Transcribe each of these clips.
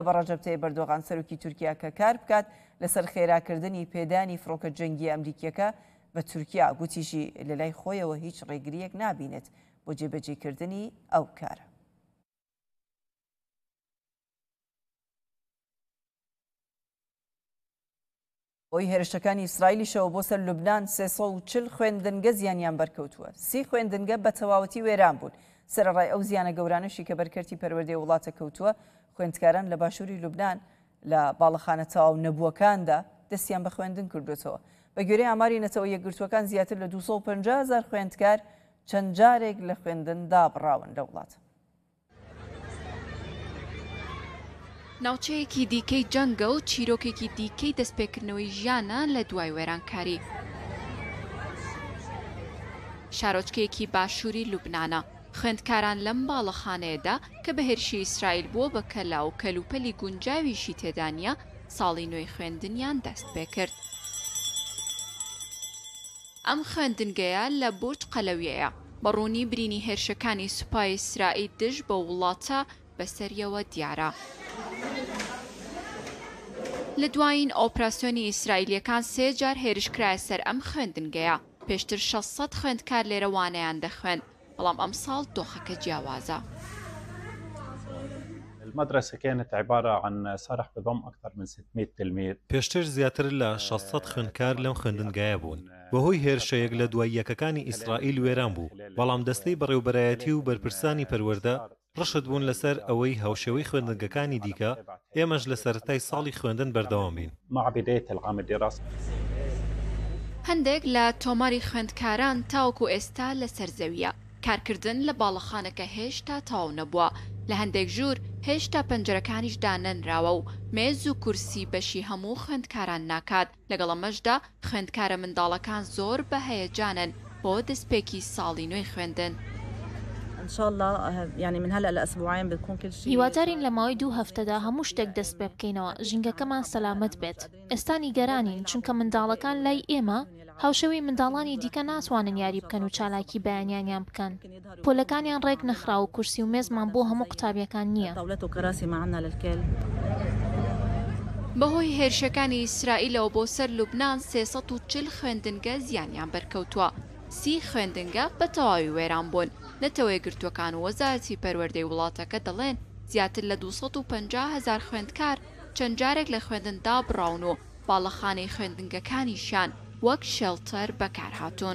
ڕەجەب تەیب ئەردۆغان سەرۆکی تورکیا کە کار بکات لەسەر خێراکردنی پێدانی فڕۆکە جەنگی ئەمریکیەکە بە تورکیا گوتیشی لە لای خۆیەوە هیچ ڕێگریەک نابینێت بۆ جێبەجێکردنی ئەو کارە. ئەوی هێرشەکانی ئیسرائیلیشەوە بۆ سەر لوبنان 340 خوێندنگە زیانیان بەرکەوتووە. 30 خوێندنگە بە تەواوەتی وێران بوون. سەرەڕای ئەو زیانە گەورانشی کە بەرکەرتی پەروەردەی وڵاتە کەوتووە، خوێندکاران لە باشووری لوبنان لە باڵەخانە تەواو نەبووەکاندا دەستیان بە خوێندن کردوێتەوە. بە گوێرەی ئاماری نەتەوە یەکگرتووەکان زیاتر لە 250,000 خوێندکار چەند جارێک لە خوێندن دابڕاون لە وڵاتە. ناوچەیەکی دیکەی جەنگە و چیرۆکێکی دیکەی دەستپێکردنەوەی ژیانە لە دوای وێرانکاری. شارۆچکەیەکی باشووری لوبنانە. خوێندکاران لەم باڵەخانەیەدا کە بە هێرشی ئیسرائیل بووە بە کەلا و کەلوپەلی گونجاویشی تێدانە ساڵی نوێی خوێندنیان دەست پێ کرد. ئەم خوێندنگەیە لە بورج قەلەویەیە. بەڕوونی برینی هێرشەکانی سوپای ئیسرائیل دژ بە وڵاتە بەسەریەوە دیارە. لە دوایین ئۆپراسیۆنی ئیسرائیلیەکان 3 جار هێرشکرایە سەر ئەم خوێندنگەیە. پێشتر 600 خوێندکار لێرەوانەیان دەخوێن، بەڵام ئەم ساڵ دۆخەکە جیاوازە. المدرسة كانت عبارة عن صرح بضم أكثر من 600 تلميذ. پێشتر زیاتر لە 600 خوێندکار لەم خوێندنگایە بوون. بەهۆی هێرشەیەک لە دوای یەکەکانی ئیسرائیل وێران بوو، بەڵام دەستەی بەڕێوەبەرایەتی و بەرپرسانی پەروەردە ڕشت بوون لەسەر ئەوەی هاوشێوەی خوێندنگەکانی دیکە ئێمەش لە سەرەتای ساڵی خوێندن بەردەوام بین. مع بداية العام الدراسي. هەندێک لە تۆماری خوێندکاران تاوەکو ئێستا لە سەرزەویە. کارکردن لە باڵەخانەکە هێشتا تەواو نەبووە. لە هەندێک ژوور هێشتا پەنجەرەکانیش دانەنراوە و مێز و کورسی بەشی هەموو خوێندکاران ناکات. لەگەڵ ئەمەشدا خوێندکارە منداڵەکان زۆر بە هەیەجانن بۆ دەستپێکی ساڵی نوێی خوێندن. ان شاء الله يعني من هلا لاسبوعين بتكون كل شيء. هیوادارین لە ماوەی 2 هەفتەدا هەموو شتێک دەست پێ بکەینەوە، ژینگەکەمان سەلامەت بێت. ئێستا نیگەرانین چونکە منداڵەکان لای ئێمە هاوشەوی منداڵانی دیکە ناتوانن یاری بکەن و چالاکی بەیانیان بکەن. پۆلەکانیان ڕێک نەخرا و کورسی و مێزمان بۆ هەموو قوتابیەکان نییە. دەوڵەت و کەراسی معنا للكل. بەهۆی هێرشەکانی ئیسرائیلەوە بۆ سەر لوبنان 340 خوێندنگە زیانیان بەرکەوتووە. 30 خوێندنگە بە تەواوی وێران بوون. نەتەوە یەکگرتووەکان و وەزارەتی پەروەردەی وڵاتەکە دەڵێن زیاتر لە 250,000 خوێندکار چەند جارێک لە خوێندن دابڕاون و باڵەخانەی خوێندنگەکانیشیان وەک شێڵتەر بەکارهاتوون.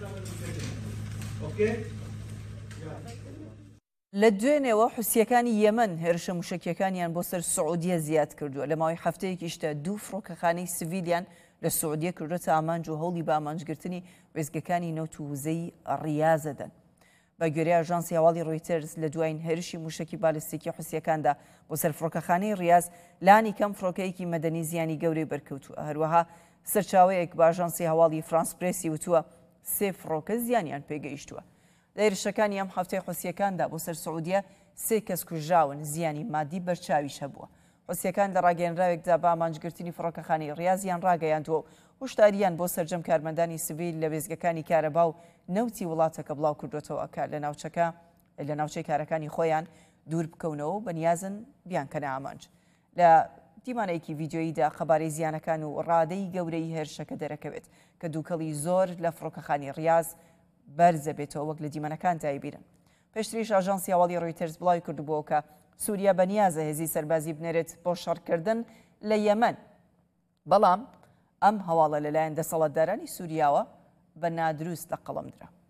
لە دوێنێەوە حوسیەکانی یەمەن هێرشە موشکیەکانیان بۆ سەر سعودیە زیاد کردووە. لە ماوەی هەفتەیەکیشدا 2 فڕۆکەخانەی سڤیلیان لە سعودیە کردوتە ئامانج و هەوڵی بە ئامانجگرتنی وێستگەکانی نەوت و وزەی ڕیازەدەن. بە گوێرەی ئاژانسی هەواڵی ڕۆیتەرز لە دوایین هێرشی موشکی بالیستیکی حوسیەکاندا بۆ سەر فڕۆکەخانەی ڕیاز لانی کەم فڕۆکەیەکی مەدەنی زیانی گەورەی بەرکەوتووە. هەروەها سەرچاوەیەک بە ئاژانسی هەواڵی فرانس پرێسی وتووە 3 فڕۆکە زیانیان پێگەیشتووە. لە هێرشەکانی ئەم هەفتەی حوسیەکاندا بۆ سەر سعودیە 3 کەس کوژراون، زیانی مادی بەرچاویش هەبووە. حوسیەکان لە ڕاگەیەنراوێکدا بە ئامانجگرتنی فڕۆکەخانەی ڕیازیان ڕاگەیاندووە و هۆشداریان بۆ سەرجەم کارمەندانی سڤیل لە وێزگەکانی کارەبا و نەوتی وڵاتەکە بڵاو کردوێتەوە کە لە ناوچەی کارەکانی خۆیان دوور بکەونەوە و بەنیازن بیانکەنە ئامانج. لە دیمانەیەکی ڤیدیۆییدا خەبارەی زیانەکان و ڕادەی گەورەی هێرشەکە دەرەکەوێت کە دووکەڵی زۆر لە فڕۆکەخانی ڕیاز بەرزە بێتەوە وەک لە دیمەنەکان دایبیرن. پێشتریش ئاژانسی هەواڵی ڕۆیتەرز بڵاوی کردبووە کە سووریا بەنیازە هێزی سەربازی بنێرێت بۆ شەڕکردن لە یەمەن. بەڵام ئەم هەواڵە لەلایەن دەسەڵاتدارانی سووریاوە بە نادروست لە قەڵەمدرا.